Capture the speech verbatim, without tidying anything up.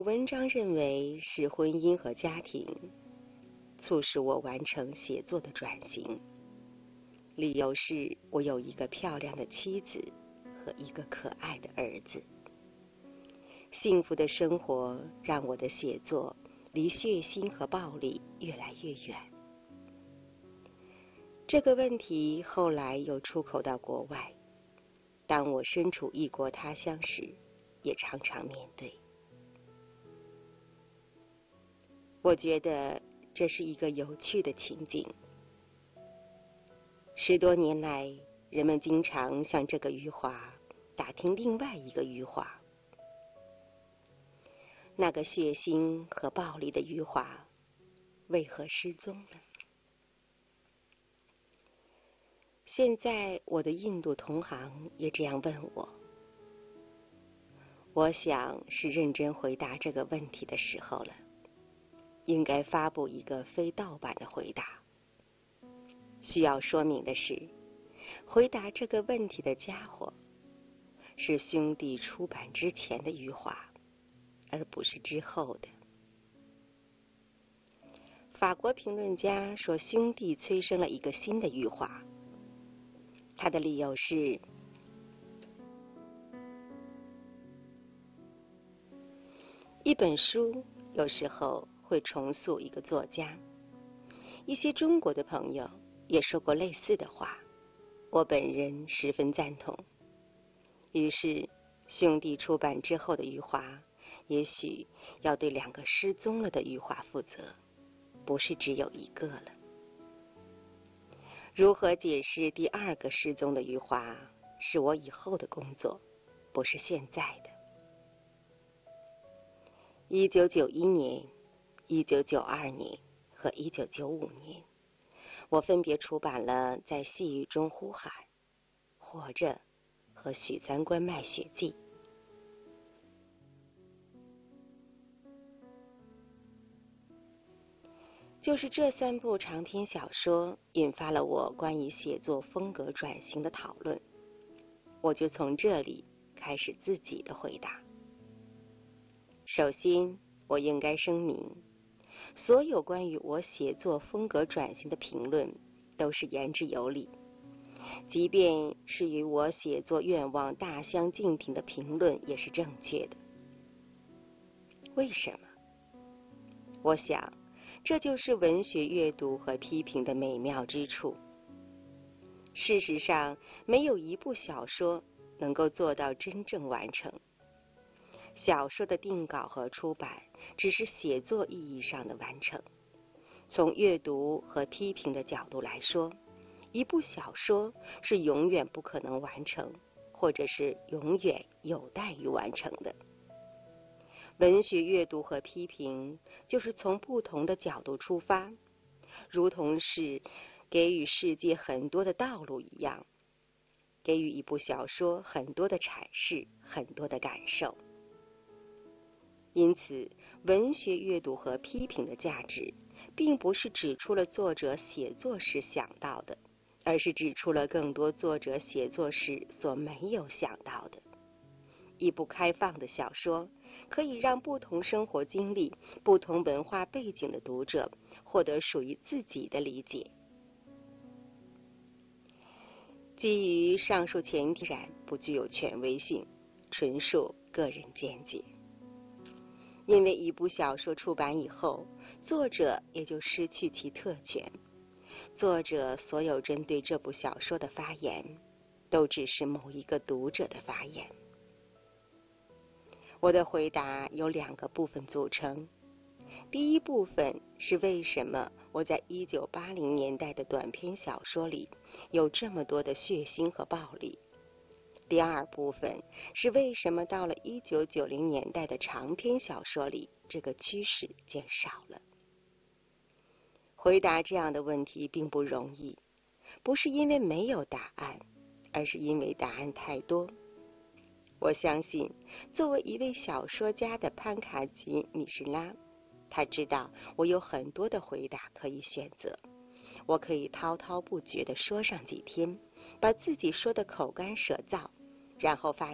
文章认为是婚姻和家庭促使我完成写作的转型，理由是我有一个漂亮的妻子和一个可爱的儿子。幸福的生活让我的写作离血腥和暴力越来越远。这个问题后来又出口到国外，当我身处异国他乡时，也常常面对。我觉得这是一个有趣的情景。十多年来，人们经常向这个余华打听另外一个余华，那个血腥和暴力的余华为何失踪了？现在我的印度同行也这样问我，我想是认真回答这个问题的时候了。应该发布一个非盗版的回答。需要说明的是，回答这个问题的家伙是兄弟出版之前的余华，而不是之后的。法国评论家说，兄弟催生了一个新的余华，他的理由是，一本书有时候会重塑一个作家。一些中国的朋友也说过类似的话，我本人十分赞同。于是兄弟出版之后的余华也许要对两个失踪了的余华负责，不是只有一个了。如何解释第二个失踪的余华是我以后的工作，不是现在的。一九九一年、一九九二年和一九九五年，我分别出版了《在细雨中呼喊》、《活着》和《许三观卖血记》。就是这三部长篇小说引发了我关于写作风格转型的讨论，我就从这里开始自己的回答。首先，我应该声明，所有关于我写作风格转型的评论都是言之有理，即便是与我写作愿望大相径庭的评论也是正确的。为什么？我想，这就是文学阅读和批评的美妙之处。事实上，没有一部小说能够做到真正完成。小说的定稿和出版只是写作意义上的完成。从阅读和批评的角度来说，一部小说是永远不可能完成，或者是永远有待于完成的。文学阅读和批评就是从不同的角度出发，如同是给予世界很多的道路一样，给予一部小说很多的阐释，很多的感受。因此，文学阅读和批评的价值，并不是指出了作者写作时想到的，而是指出了更多作者写作时所没有想到的。一部开放的小说，可以让不同生活经历、不同文化背景的读者获得属于自己的理解。基于上述前提，然不具有权威性，纯属个人见解。因为一部小说出版以后，作者也就失去其特权，作者所有针对这部小说的发言，都只是某一个读者的发言。我的回答由两个部分组成。第一部分是为什么我在一九八零年代的短篇小说里有这么多的血腥和暴力。第二部分是为什么到了一九九零年代的长篇小说里，这个趋势减少了。回答这样的问题并不容易，不是因为没有答案，而是因为答案太多。我相信，作为一位小说家的潘卡吉米什拉，他知道我有很多的回答可以选择，我可以滔滔不绝地说上几天，把自己说得口干舌燥，然后发